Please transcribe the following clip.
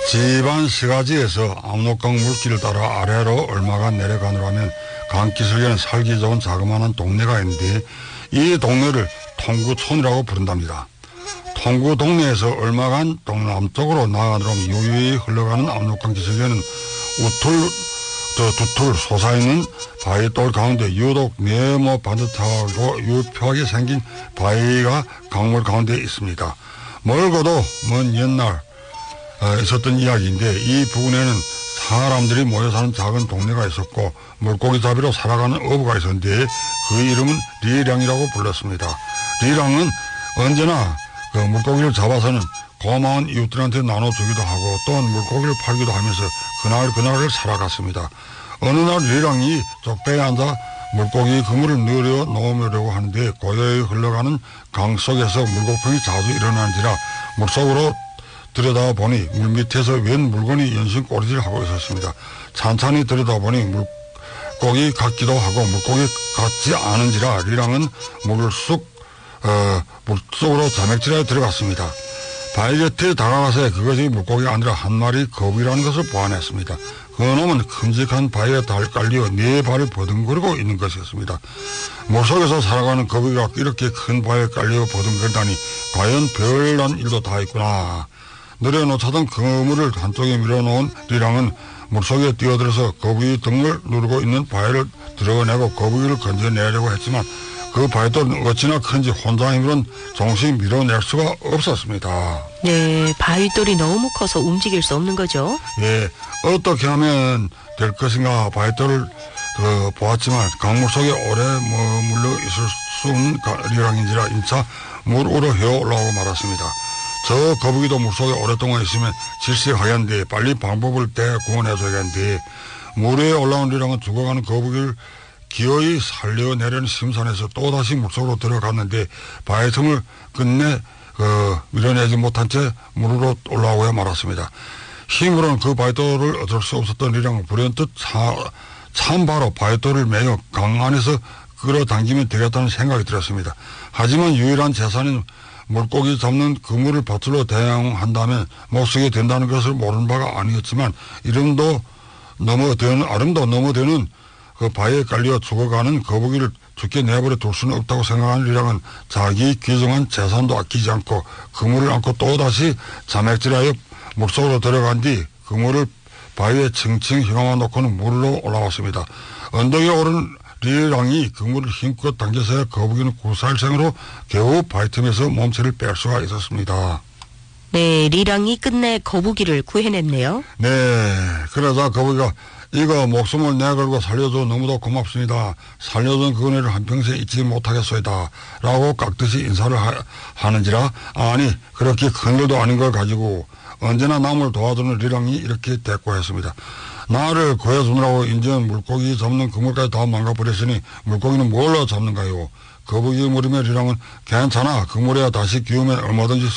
집안 시가지에서 압록강 물길을 따라 아래로 얼마간 내려가느라면 강기슭에는 살기 좋은 자그마한 동네가 있는데 이 동네를 통구촌이라고 부른답니다. 통구 동네에서 얼마간 동남쪽으로 나아가느라면 유유히 흘러가는 압록강 기슭에는 두툴 솟아있는 바위돌 가운데 유독 네모 반듯하고 유표하게 생긴 바위가 강물 가운데 있습니다. 멀고도 먼 옛날 있었던 이야기인데 이 부근에는 사람들이 모여 사는 작은 동네가 있었고 물고기 잡이로 살아가는 어부가 있었는데 그 이름은 리량이라고 불렀습니다. 리량은 언제나 그 물고기를 잡아서는 고마운 이웃들한테 나눠주기도 하고 또한 물고기를 팔기도 하면서 그날을 살아갔습니다. 어느 날 리량이 족배에 앉아 물고기 그물을 늘어 놓으려고 하는데 고요히 흘러가는 강 속에서 물고풍이 자주 일어나는지라 물속으로 들여다보니 물밑에서 웬 물건이 연신 꼬리질하고 있었습니다. 찬찬히 들여다보니 물고기 같기도 하고 물고기 같지 않은지라 리랑은 물속으로 자맥질하여 들어갔습니다. 바위 곁에 다가가서 그것이 물고기가 아니라 한 마리 거북이라는 것을 보아냈습니다. 그 놈은 큼직한 바위에 깔려 네 발을 버둥거리고 있는 것이었습니다. 물속에서 살아가는 거북이가 이렇게 큰 바위에 깔려 버둥거리다니 과연 별난 일도 다 있구나. 내려놓자던 그물을 한쪽에 밀어놓은 리랑은 물속에 뛰어들어서 거북이 등을 누르고 있는 바위를 드러내고 거북이를 건져내려고 했지만 그 바위돌은 어찌나 큰지 혼자 힘으로는 정신이 밀어낼 수가 없었습니다. 네, 바위돌이 너무 커서 움직일 수 없는 거죠. 예, 어떻게 하면 될 것인가 바위돌을 보았지만 강물 속에 오래 머물러 있을 수 없는 리랑인지라 인차 물 우러 헤어 올라오고 말았습니다. 저 거북이도 물속에 오랫동안 있으면 질색하겠는데 빨리 방법을 구원해줘야겠는데 물에 올라온 리랑은 죽어가는 거북이를 기어이 살려내려는 심산에서 또다시 물속으로 들어갔는데 바위 틈을 끝내 밀어내지 못한 채 물으로 올라오고야 말았습니다. 힘으로는 그 바위돌을 얻을 수 없었던 리랑은 불현듯 찬바로 바위돌을 매여 강 안에서 끌어당기면 되겠다는 생각이 들었습니다. 하지만 유일한 재산인 물고기 잡는 그물을 밧줄로 대항한다면 못 쓰게 된다는 것을 모르는 바가 아니었지만 아름도 넘어되는 그 바위에 깔려 죽어가는 거북이를 죽게 내버려 둘 수는 없다고 생각하는 리랑은 자기 귀중한 재산도 아끼지 않고 그물을 안고 또다시 자맥질하여 물속으로 들어간 뒤 그물을 바위에 층층 휘감아 놓고는 물로 올라왔습니다. 언덕에 오른 리랑이 그물을 힘껏 당겨서야 거북이는 구살생으로 겨우 바위 틈에서 몸체를 뺄 수가 있었습니다. 네, 리랑이 끝내 거북이를 구해냈네요. 네, 그러자 거북이가 이거 목숨을 내걸고 살려줘 너무도 고맙습니다. 살려준 그은혜를 한평생 잊지 못하겠소이다. 라고 깍듯이 인사를 하는지라 아니 그렇게 큰 일도 아닌 걸 가지고 언제나 남을 도와주는 리랑이 이렇게 대꾸했습니다. 나를 구해주느라고 인전 물고기 잡는 그물까지 다 망가버렸으니 물고기는 뭘로 잡는가요? 거북이 물이며 리랑은 괜찮아 그물에 다시 기우면 얼마든지